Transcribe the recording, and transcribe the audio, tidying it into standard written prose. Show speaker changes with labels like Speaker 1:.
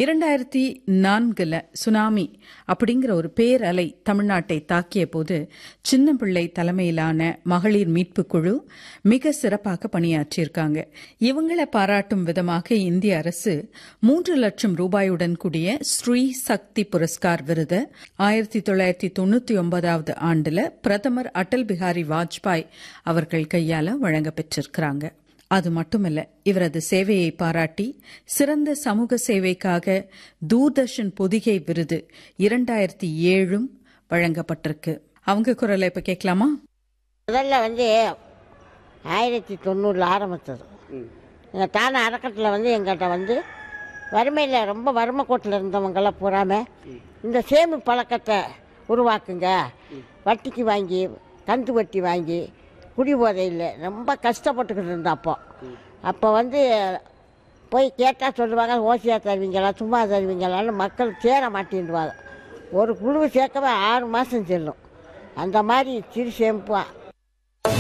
Speaker 1: 2004 tsunami அப்படிங்கிற ஒரு பேரலை தமிழ்நாட்டை தாக்கிய போது சின்ன பிள்ளை தலைமையிலான மகளிர் மீட்புக் குழு மிக சிறப்பாக பணியாற்றியிருக்காங்க. இவங்களை பாராட்டும் விதமாக இந்திய அரசு 3 லட்சம் ரூபாயுடன் கூடிய ஸ்ரீ சக்தி புரஸ்கார் விருது 1999 ஆண்டுல பிரதமர் அடல் பிஹாரி வாஜ்பாய் அவர்கள் கையால வழங்க பெற்றிருக்கிறாங்க. அது மட்டுமல்ல, இவரது சேவையை பாராட்டி சிறந்த சமூக சேவைக்காக தூர்தர்ஷன் பொதிகை விருது 2007 வழங்கப்பட்டிருக்கு. அவங்க குரலை இப்ப கேட்கலாமா?
Speaker 2: முதல்ல 1990 ஆரம்பித்தது. எங்கள் தான அறக்கட்டளை எங்கிட்ட வறுமையில் ரொம்ப வறுமை கோட்டில் இருந்தவங்கெல்லாம் பூராமல் இந்த சேமி பழக்கத்தை உருவாக்குங்க, வட்டிக்கு வாங்கி கந்து வட்டி வாங்கி குடி போதையில் ரொம்ப கஷ்டப்பட்டுக்கிட்டு இருந்தோம். அப்போ போய் கேட்டால் சொல்லுவாங்க, ஓசியாக தருவீங்களா சும்மா தருவீங்களான்னு மக்கள் சேர மாட்டேன்டுவாங்க. ஒரு குழு சேர்க்கவே 6 மாதம் செல்லும். அந்த மாதிரி சிறு சேமிப்பு